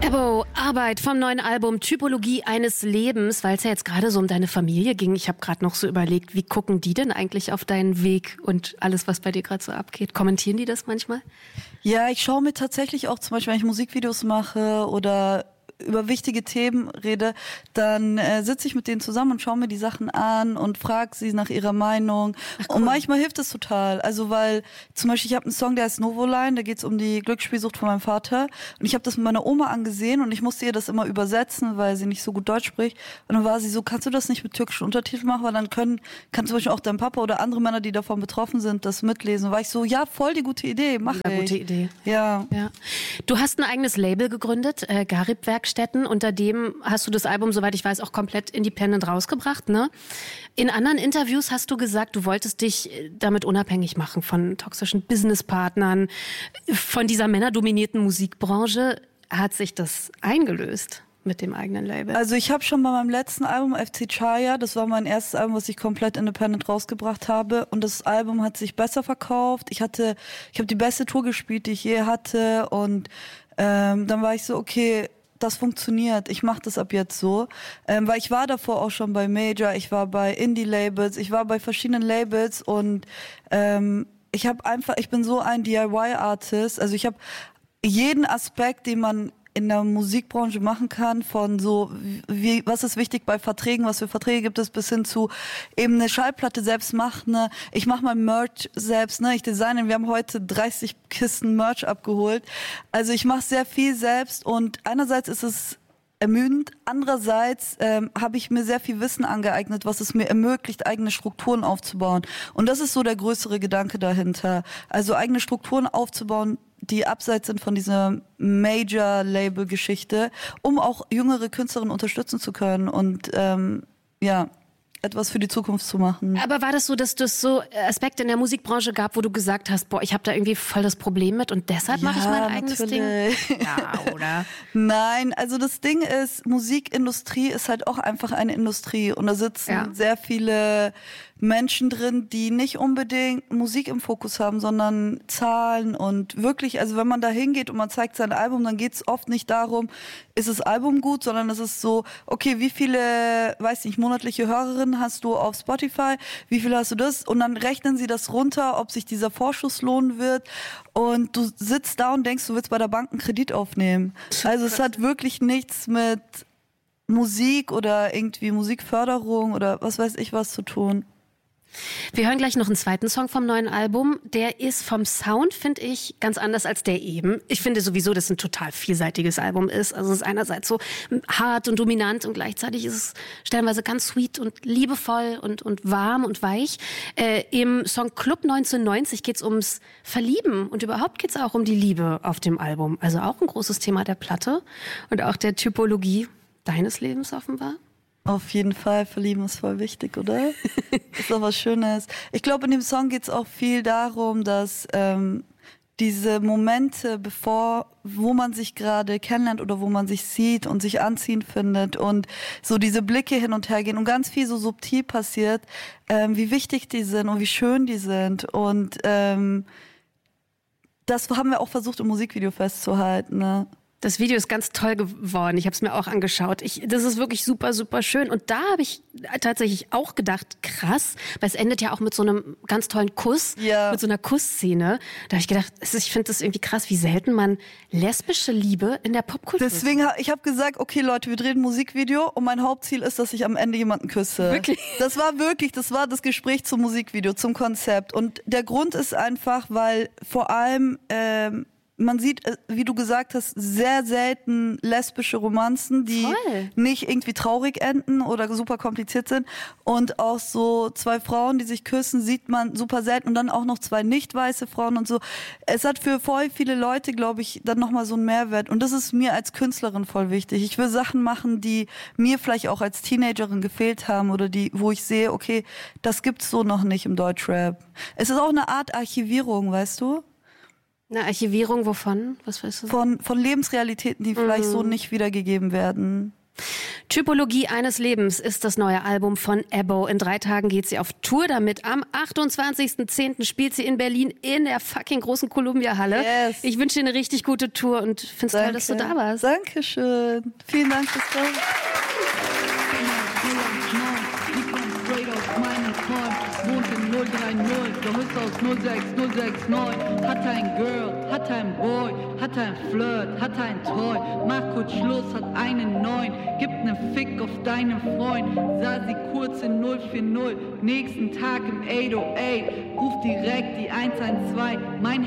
Ebo, Arbeit vom neuen Album Typologie eines Lebens, weil es ja jetzt gerade so um deine Familie ging. Ich habe gerade noch so überlegt, wie gucken die denn eigentlich auf deinen Weg und alles, was bei dir gerade so abgeht? Kommentieren die das manchmal? Ja, ich schaue mir tatsächlich auch zum Beispiel, wenn ich Musikvideos mache oder über wichtige Themen rede, dann sitze ich mit denen zusammen und schaue mir die Sachen an und frage sie nach ihrer Meinung. Ach, cool. Und manchmal hilft es total. Also weil zum Beispiel, ich habe einen Song, der heißt Novoline, da geht es um die Glücksspielsucht von meinem Vater. Und ich habe das mit meiner Oma angesehen und ich musste ihr das immer übersetzen, weil sie nicht so gut Deutsch spricht. Und dann war sie so, kannst du das nicht mit türkischen Untertiteln machen? Weil dann kann zum Beispiel auch dein Papa oder andere Männer, die davon betroffen sind, das mitlesen. Und war ich so, ja, voll die gute Idee, mach ich. Gute Idee. Ja. Du hast ein eigenes Label gegründet, Garib-Werkstätten. Unter dem hast du das Album, soweit ich weiß, auch komplett independent rausgebracht, ne? In anderen Interviews hast du gesagt, du wolltest dich damit unabhängig machen von toxischen Businesspartnern, von dieser männerdominierten Musikbranche. Hat sich das eingelöst mit dem eigenen Label? Also ich habe schon bei meinem letzten Album, FC Chaya, das war mein erstes Album, was ich komplett independent rausgebracht habe. Und das Album hat sich besser verkauft. Ich habe die beste Tour gespielt, die ich je hatte. Und dann war ich so, okay, das funktioniert, ich mache das ab jetzt so, weil ich war davor auch schon bei Major, ich war bei Indie-Labels, ich war bei verschiedenen Labels und ich bin so ein DIY-Artist, also ich habe jeden Aspekt, den man in der Musikbranche machen kann, von so, was ist wichtig bei Verträgen, was für Verträge gibt es, bis hin zu eben eine Schallplatte selbst machen, ne? Ich mache mein Merch selbst, ne? Ich designe, wir haben heute 30 Kisten Merch abgeholt. Also ich mache sehr viel selbst und einerseits ist es ermüdend, andererseits habe ich mir sehr viel Wissen angeeignet, was es mir ermöglicht, eigene Strukturen aufzubauen. Und das ist so der größere Gedanke dahinter. Also eigene Strukturen aufzubauen, die abseits sind von dieser Major-Label-Geschichte, um auch jüngere Künstlerinnen unterstützen zu können und etwas für die Zukunft zu machen. Aber war das so, dass es so Aspekte in der Musikbranche gab, wo du gesagt hast, boah, ich habe da irgendwie voll das Problem mit und deshalb mache ich mein eigenes Ding? Ja, oder? Nein, also das Ding ist, Musikindustrie ist halt auch einfach eine Industrie und da sitzen sehr viele Menschen drin, die nicht unbedingt Musik im Fokus haben, sondern Zahlen und wirklich, also wenn man da hingeht und man zeigt sein Album, dann geht es oft nicht darum, ist das Album gut, sondern es ist so, okay, wie viele, weiß nicht, monatliche Hörerinnen hast du auf Spotify, wie viele hast du das? Und dann rechnen sie das runter, ob sich dieser Vorschuss lohnen wird und du sitzt da und denkst, du willst bei der Bank einen Kredit aufnehmen. Also es hat wirklich nichts mit Musik oder irgendwie Musikförderung oder was weiß ich was zu tun. Wir hören gleich noch einen zweiten Song vom neuen Album. Der ist vom Sound, finde ich, ganz anders als der eben. Ich finde sowieso, dass es ein total vielseitiges Album ist. Also es ist einerseits so hart und dominant und gleichzeitig ist es stellenweise ganz sweet und liebevoll und warm und weich. Im Song Club 1990 geht es ums Verlieben und überhaupt geht es auch um die Liebe auf dem Album. Also auch ein großes Thema der Platte und auch der Typologie deines Lebens offenbar. Auf jeden Fall, verlieben ist voll wichtig, oder? Ist doch was Schönes. Ich glaube, in dem Song geht es auch viel darum, dass diese Momente, wo man sich gerade kennenlernt oder wo man sich sieht und sich anziehend findet und so diese Blicke hin und her gehen und ganz viel so subtil passiert, wie wichtig die sind und wie schön die sind. Und das haben wir auch versucht, im Musikvideo festzuhalten, ne? Das Video ist ganz toll geworden. Ich habe es mir auch angeschaut. Das ist wirklich super, super schön. Und da habe ich tatsächlich auch gedacht, krass, weil es endet ja auch mit so einem ganz tollen Kuss, mit so einer Kussszene. Da habe ich gedacht, ich finde das irgendwie krass, wie selten man lesbische Liebe in der Popkultur. Deswegen ich habe gesagt, okay Leute, wir drehen ein Musikvideo und mein Hauptziel ist, dass ich am Ende jemanden küsse. Wirklich? Das war das Gespräch zum Musikvideo, zum Konzept. Und der Grund ist einfach, weil vor allem man sieht, wie du gesagt hast, sehr selten lesbische Romanzen, die nicht irgendwie traurig enden oder super kompliziert sind. Und auch so zwei Frauen, die sich küssen, sieht man super selten. Und dann auch noch zwei nicht weiße Frauen und so. Es hat für voll viele Leute, glaube ich, dann nochmal so einen Mehrwert. Und das ist mir als Künstlerin voll wichtig. Ich will Sachen machen, die mir vielleicht auch als Teenagerin gefehlt haben oder wo ich sehe, okay, das gibt's so noch nicht im Deutschrap. Es ist auch eine Art Archivierung, weißt du? Eine Archivierung wovon? Was weißt du? Von Lebensrealitäten, die vielleicht so nicht wiedergegeben werden. Typologie eines Lebens ist das neue Album von Ebbo. In 3 Tagen geht sie auf Tour damit. Am 28.10. spielt sie in Berlin in der fucking großen Columbia-Halle. Yes. Ich wünsche dir eine richtig gute Tour und finde es toll, dass du da warst. Dankeschön. Vielen Dank fürs Kommen. Wohnt in 030, gehüsst aus 06069. Hat ein Girl, hat ein Boy, hat ein Flirt, hat ein Toy. Macht kurz Schluss, hat einen neuen. Gibt nen Fick auf deinen Freund. Sah sie kurz in 040, nächsten Tag im 808. Ruft direkt die 112. Mein